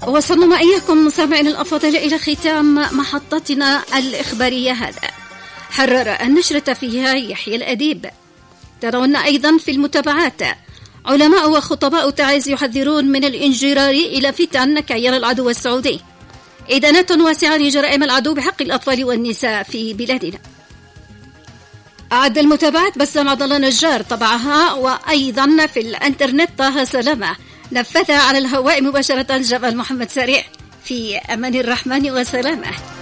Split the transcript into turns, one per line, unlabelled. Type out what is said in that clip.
وصلنا معكم مستمعين الأفاضل إلى ختام محطتنا الإخبارية. هذا حرر النشرة فيها يحيى الأديب. ترون أيضا في المتابعات علماء وخطباء تعز يحذرون من الانجرار إلى فتن كيان العدو السعودي. إدانات واسعة لجرائم العدو بحق الأطفال والنساء في بلادنا. أعد المتابعات بسام عبد الله نجار طبعها. وأيضا في الانترنت طه سلامة نفذها على الهواء مباشرة جمال محمد سريع. في أمان الرحمن وسلامه.